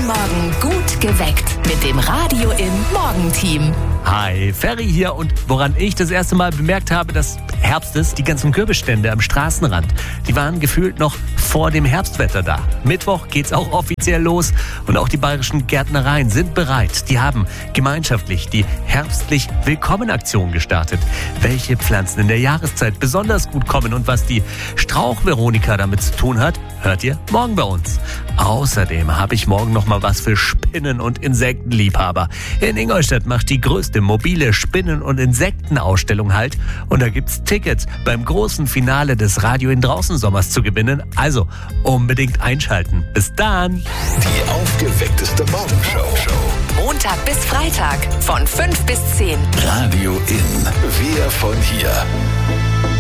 Jeden Morgen gut geweckt mit dem Radio im Morgenteam. Hi, Ferry hier, und woran ich das erste Mal bemerkt habe, dass Herbst ist, die ganzen Kürbisstände am Straßenrand, die waren gefühlt noch vor dem Herbstwetter da. Mittwoch geht's auch offiziell los und auch die bayerischen Gärtnereien sind bereit. Die haben gemeinschaftlich die herbstlich Willkommen-Aktion gestartet. Welche Pflanzen in der Jahreszeit besonders gut kommen und was die Strauch-Veronika damit zu tun hat, hört ihr morgen bei uns. Außerdem habe ich morgen noch mal was für Spinnen- und Insektenliebhaber. In Ingolstadt macht die größte mobile Spinnen- und Insektenausstellung Halt und da gibt's Tickets beim großen Finale des Radio in Draußensommers zu gewinnen. Also unbedingt einschalten. Bis dann! Die aufgeweckteste Morgenshow. Montag bis Freitag von 5 bis 10. Radio in. Wir von hier.